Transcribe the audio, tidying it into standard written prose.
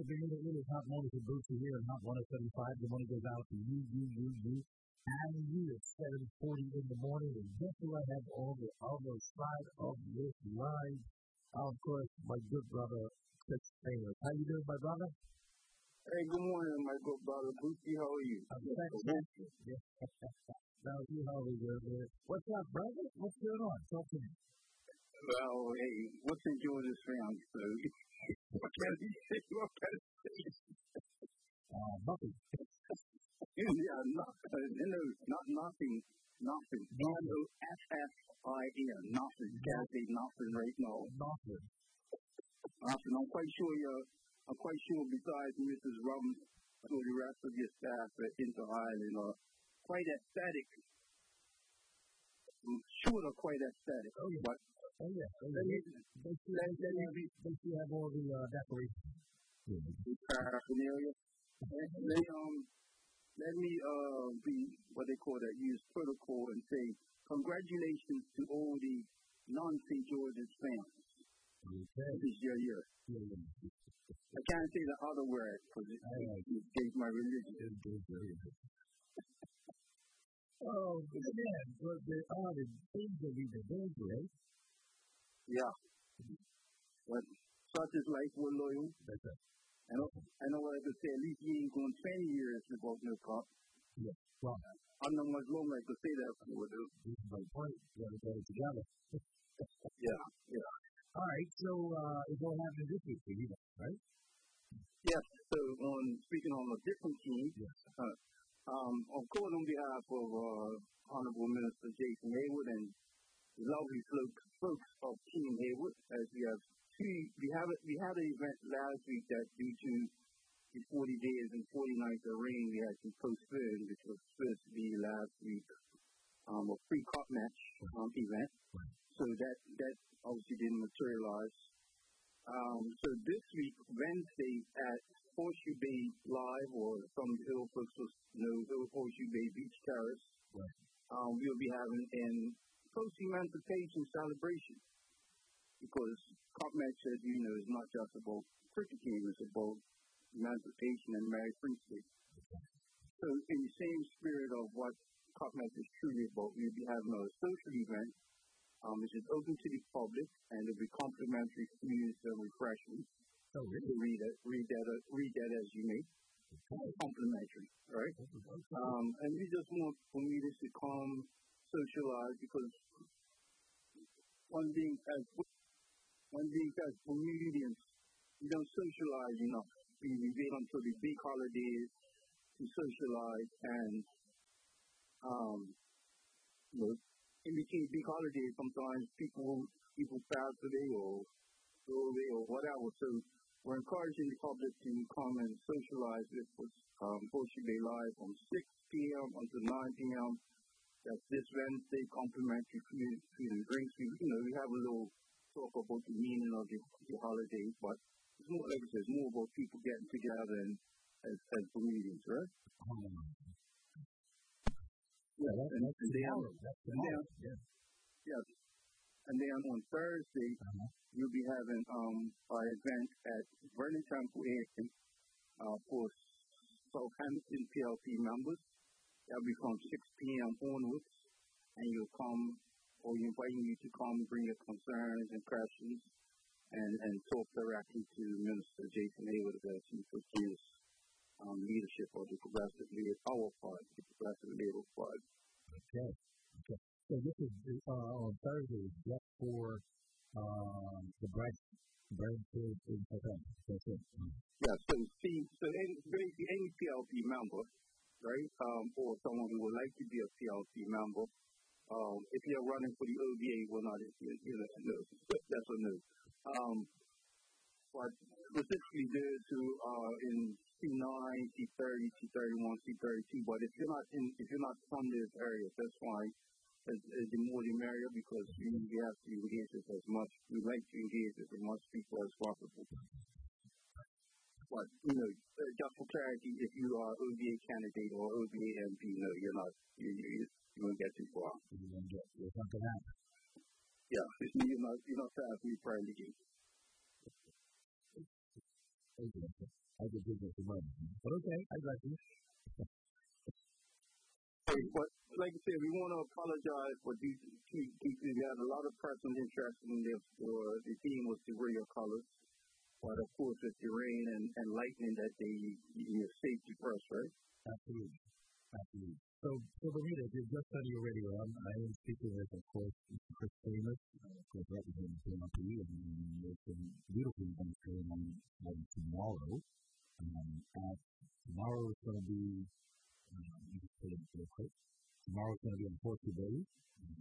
If you're new to Hot Mornings with Bootsy here in Hot 175, the money goes out to you, and you at 7:40 in the morning. And guess who I have on the other side of this line? Of course, my good brother, Chris Taylor. How you doing, my brother? Hey, good morning, my good brother. Bootsy, how are you? I'm fantastic. Now, you how are we doing? What's up, brother? What's going on? Talk to me. Well, hey, what's in Georgia's family? So, what can you say? Nothing. Yeah, nothing. N-O-F-F-I-N, nothing. Can't say nothing right now. Nothing. I'm quite sure besides Mrs. Rum, the rest of your staff at Inter Island are quite ecstatic. I'm sure they're quite ecstatic. Oh, yeah. But They still have all the decorations. Paraphernalia. Let me be what they call that, use protocol and say congratulations to all the non-St. George's fans. Okay. This is your year. I can't say the other word because it gave my religion. Oh, man. Well, there are the things that we've been doing today. Yeah. But such is life, we're loyal. That's right. I know what I could say. At least you ain't going 20 years without no cop. Yeah. Well, I'm not much longer I could say that for. This is my point. You got to get it together. Yeah. All right. So, it's all happening this week for you, right? Yes. So, speaking on a different team, yes. Of course, on behalf of Honorable Minister Jason Hayward and the lovely folks of Team Hayward, as we had an event last week that due to the 40 days and 40 nights of rain, we had to postpone, which was supposed to be last week, a free cup match event. Right. So that obviously didn't materialize. So this week, Wednesday, at Horseshoe Bay Live, or some Hill folks will know Horseshoe Bay Beach Terrace, right. We'll be having an post-emancipation celebration. Because cup match, as you know, is not just about cricket game, it's about emancipation and married free state. So in the same spirit of what cup match is truly about, we'll be having a social event, which is open to the public, and there'll be complimentary food and refreshments. Oh, really? So read that as you may. Complimentary, right? And we just want communities to come socialize, because one being as comedians, we don't socialize enough. We wait until the big holidays to socialize, and in between big holidays, sometimes people pass away or go away or whatever. So we're encouraging the public to come and socialize with us. Horseshoe Bay Live from 6 p.m. until 9 p.m. That's this Wednesday. Complimentary food and drinks. We have a little talk about the meaning of the holidays, but it's more, like I said, it's more about people getting together and as comedians, right? Yeah, that's Yes. And then on Thursday, you'll be having our event at Vernon Temple Inn for Southampton PLP members. That'll be from 6 p.m. onwards, and you'll come, or we're inviting you to come bring your concerns and questions and talk directly to Minister Jason Hayward as he pursue leadership of the Progressive Labor Party, the Progressive Labor Party. Okay. So this is on Thursday, just for the Bradford in Southampton. That's it. Yeah, so basically any PLP member, right, or someone who would like to be a PLP member, if you're running for the OVA, well, not if no, that's a no. But specifically those who are in C9, C30, C31, C32. But if you're not from this area, that's fine. The more the merrier, because we have to engage with as much. We like to engage with as much people as possible. But just for clarity, if you are OVA candidate or OVA MP, no, you're not. You won't get too far. There's something happen. Yeah, you're not fast. We probably do. I did business for money. But okay, I got you. But like I said, we want to apologize for these. We had a lot of personal interest in this. The theme was the real colors. But of course, it's the rain and lightning that they safety first, right? Absolutely. Absolutely. So Bermuda, if you've just started your radio, I am speaking with, of course, Mr. Chris Famous, of course, representing PMP, and there's some beautiful events going on tomorrow. Tomorrow is going to be, let me just say it real quick. Tomorrow is going to be on Portugal Day.